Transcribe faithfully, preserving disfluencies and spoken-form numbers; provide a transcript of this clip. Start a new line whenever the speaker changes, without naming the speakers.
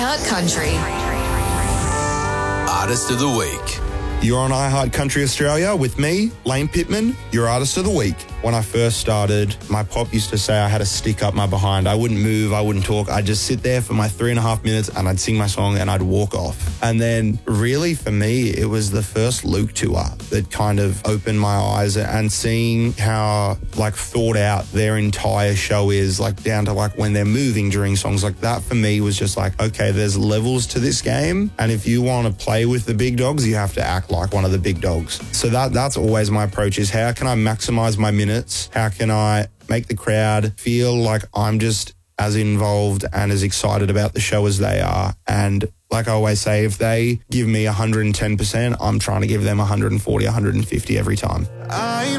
iHeart Country.
Artist of the Week.
You're on iHeart Country Australia with me, Lane Pittman, your Artist of the Week. When I first started, my pop used to say I had a stick up my behind. I wouldn't move, I wouldn't talk. I'd just sit there for my three and a half minutes and I'd sing my song and I'd walk off. And then really for me, it was the first Luke tour that kind of opened my eyes, and seeing how like thought out their entire show is, like down to like when they're moving during songs, like that for me was just like, okay, there's levels to this game. And if you want to play with the big dogs, you have to act like one of the big dogs. So that that's always my approach, is how can I maximize my minutes? How can I make the crowd feel like I'm just as involved and as excited about the show as they are? And like I always say, if they give me one hundred ten percent, I'm trying to give them one hundred forty, one hundred fifty every time. I